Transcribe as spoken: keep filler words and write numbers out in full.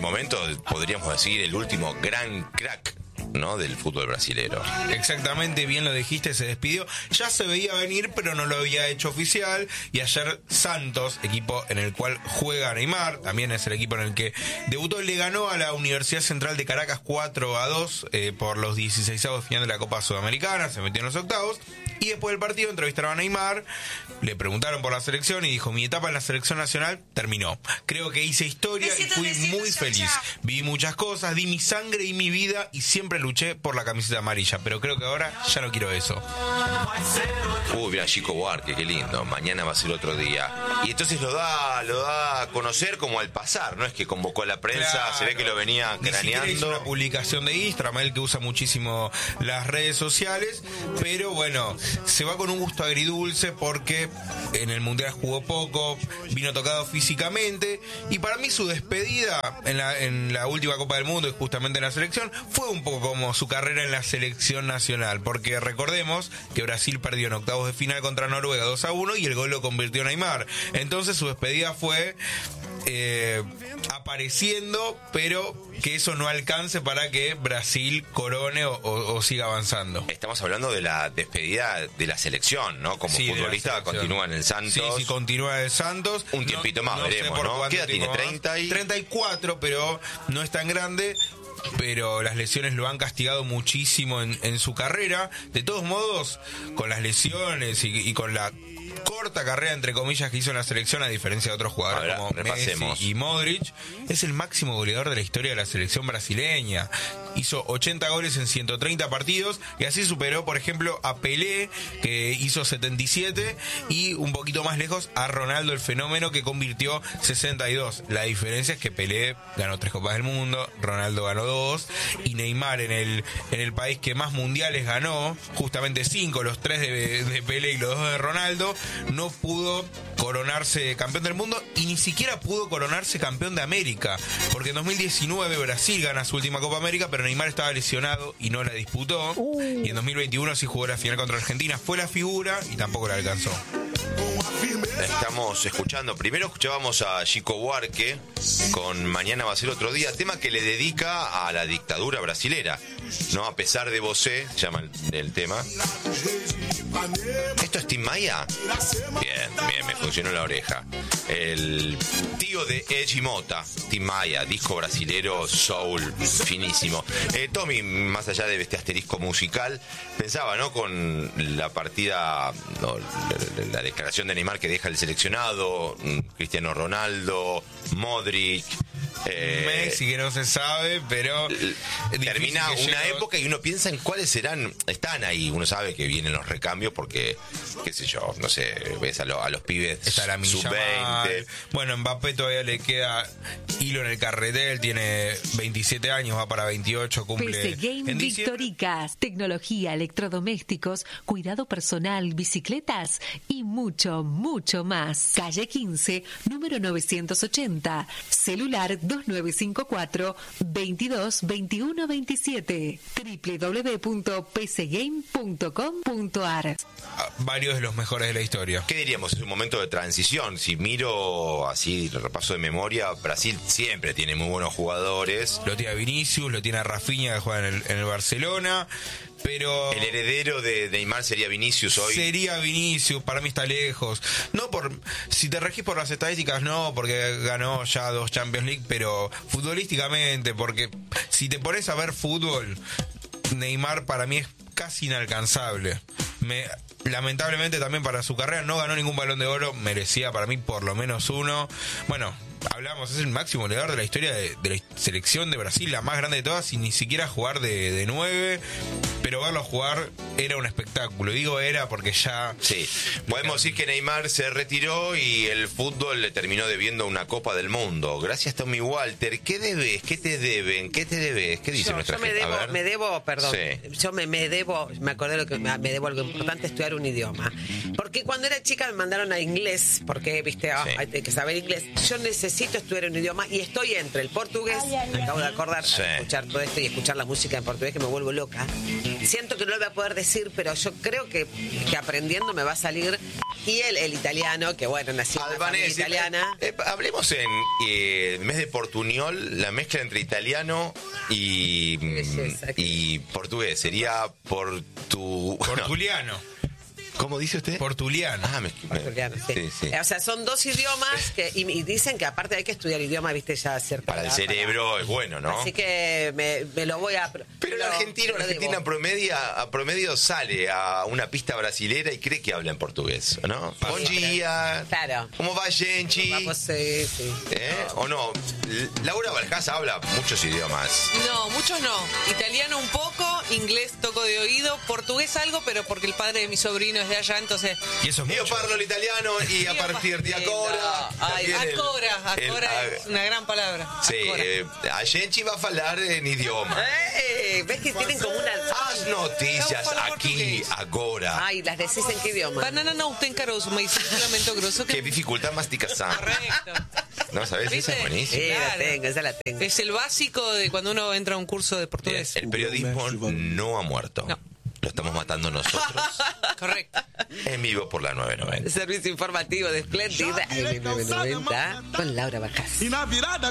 momento, podríamos decir, el último gran crack, ¿no?, del fútbol brasilero. Exactamente, bien lo dijiste, se despidió. Ya se veía venir, pero no lo había hecho oficial. Y ayer Santos, equipo en el cual juega Neymar, también es el equipo en el que debutó, le ganó a la Universidad Central de Caracas cuatro a dos eh, por los dieciseisavos de final de la Copa Sudamericana. Se metió en los octavos. Y después del partido entrevistaron a Neymar, le preguntaron por la selección y dijo: mi etapa en la selección nacional terminó. Creo que hice historia y fui muy feliz. Viví muchas cosas, di mi sangre y mi vida y siempre luché por la camiseta amarilla, pero creo que ahora ya no quiero eso. Uy, mira, Chico Buarque, qué lindo. Mañana va a ser otro día. Y entonces lo da, lo da a conocer como al pasar, no es que convocó a la prensa, claro, se ve que lo venía craneando. Hizo una publicación de Instagram, él que usa muchísimo las redes sociales, pero bueno, se va con un gusto agridulce porque en el Mundial jugó poco, vino tocado físicamente, y para mí su despedida en la, en la última Copa del Mundo y justamente en la selección fue un poco como su carrera en la selección nacional, porque recordemos que Brasil perdió en octavos de final contra Noruega dos a uno y el gol lo convirtió Neymar. Entonces su despedida fue eh, apareciendo, pero que eso no alcance para que Brasil corone o, o, o siga avanzando. Estamos hablando de la despedida de la selección, ¿no? Como sí, futbolista continúa en el Santos. Sí, sí, continúa en el Santos. Un tiempito no, más, no veremos, ¿no? ¿Qué edad tiene? treinta y... treinta y cuatro, pero no es tan grande. Pero las lesiones lo han castigado muchísimo en, en su carrera. De todos modos, con las lesiones y, y con la corta carrera, entre comillas, que hizo en la selección, a diferencia de otros jugadores Ahora, como repasemos. Messi y Modric, es el máximo goleador de la historia de la selección brasileña. Hizo ochenta goles en ciento treinta partidos y así superó, por ejemplo, a Pelé, que hizo setenta y siete, y un poquito más lejos a Ronaldo el Fenómeno, que convirtió sesenta y dos. La diferencia es que Pelé ganó tres Copas del Mundo, Ronaldo ganó dos, y Neymar en el, en el país que más mundiales ganó, justamente cinco, los tres de, de Pelé y los dos de Ronaldo, no pudo coronarse campeón del mundo y ni siquiera pudo coronarse campeón de América, porque en dos mil diecinueve Brasil gana su última Copa América, pero Neymar estaba lesionado y no la disputó, uh. y en dos mil veintiuno sí jugó la final contra Argentina, fue la figura y tampoco la alcanzó. Estamos escuchando, primero escuchábamos a Chico Buarque con Mañana va a ser otro día, tema que le dedica a la dictadura brasilera, ¿no? A pesar de Bosé, se llama el, el tema. ¿Esto es Tim Maya? Bien, bien, me funcionó la oreja. El tío de Eji Mota, Tim Maya, disco brasilero, soul, finísimo. Eh, Tommy, más allá de este asterisco musical, pensaba, ¿no? Con la partida, no, la, la declaración de Neymar que deja el seleccionado, Cristiano Ronaldo, Modric, eh, Messi, que no se sabe, pero termina una llegue... época y uno piensa en cuáles serán, están ahí, uno sabe que vienen los recambios porque, qué sé yo, no sé, ves a, lo, a los pibes sub veinte. Bueno, Mbappé todavía le queda hilo en el carretel, tiene veintisiete años, va para veintiocho, cumple. P C Game Victoricas, tecnología, electrodomésticos, cuidado personal, bicicletas y mucho, mucho más. Calle quince, número novecientos ochenta, celular dos nueve cinco cuatro, veintidós veintiuno veintisiete, doble u doble u doble u punto p c game punto com punto a r. Varios de los mejores de la historia. ¿Qué diríamos? Es un momento de transición. Si miro así, repaso de memoria, Brasil siempre tiene muy buenos jugadores. Lo tiene a Vinicius, lo tiene a Rafinha, que juega en el, en el Barcelona. Pero el heredero de Neymar sería Vinicius hoy. Sería Vinicius, para mí está lejos. No por, si te regís por las estadísticas, no, porque ganó ya dos Champions League, pero futbolísticamente, porque si te pones a ver fútbol, Neymar para mí es casi inalcanzable. Me, lamentablemente también para su carrera no ganó ningún Balón de Oro, merecía para mí por lo menos uno. Bueno, hablamos, es el máximo goleador de la historia de, de la selección de Brasil, la más grande de todas, sin ni siquiera jugar de, de nueve, pero verlo jugar era un espectáculo. Digo era porque ya... Sí, podemos decir que Neymar se retiró y el fútbol le terminó debiendo una Copa del Mundo. Gracias, Tommy Walter. ¿Qué debes? ¿Qué te deben? ¿Qué te debes? ¿Qué dice yo, nuestra yo me gente? Debo, A ver. me debo, perdón, sí. yo me, me debo, me acordé lo que me, me debo algo importante, estudiar un idioma. Porque cuando era chica me mandaron a inglés, porque, viste, oh, sí. hay que saber inglés. Yo necesito necesito estudiar un idioma y estoy entre el portugués, me acabo de acordar, Sí. al escuchar todo esto y escuchar la música en portugués que me vuelvo loca. Siento que no lo voy a poder decir, pero yo creo que, que aprendiendo me va a salir. Y el, el italiano, que bueno, nació en una familia Albanés, italiana. eh, eh, hablemos en eh, el mes de portuñol, la mezcla entre italiano y, belleza, qué y portugués. Sería portu... Portuliano. ¿Cómo dice usted? Portuliano. Ah, me, me- Portugués, sí. sí, sí. O sea, son dos idiomas que, y, y dicen que aparte hay que estudiar idioma, viste, ya a cierta Para el edad, cerebro es bueno, ¿no? Así que me, me lo voy a... Pero el lo- argentino, lo la Argentina debo. promedia, a promedio sale a una pista brasilera y cree que habla en portugués, ¿no? Bom dia. Claro. ¿Cómo va, gente? Vamos, sí, sí. ¿Eh? ¿O no? L- Laura Valjas habla muchos idiomas. No, muchos no. Italiano un poco, inglés toco de oído, portugués algo, pero porque el padre de mi sobrino es de allá, entonces... Y eso es Io mucho. parlo l'italiano y a Io partir de parlo- agora... Ay, también el- acora, el- acora a- es una gran palabra. Sí, Acora. eh, a gente va a falar en idioma. Eh, ¿Ves que tienen como una... As noticias Vamos a aquí, portugués. agora. Ay, ¿las decís en qué idioma? Banana no ten carozo, me dice un lamento grosso Qué que... dificultad masticación. Correcto. No, ¿sabes? Esa ¿Viste? es buenísima. Sí, la Claro. tengo, esa la tengo. Es el básico de cuando uno entra a un curso de portugués. El periodismo no ha muerto. No. Lo estamos matando nosotros Correcto. en vivo por la nueve noventa. Servicio informativo de Splendid, M nueve noventa, con Laura Bajás. E na virada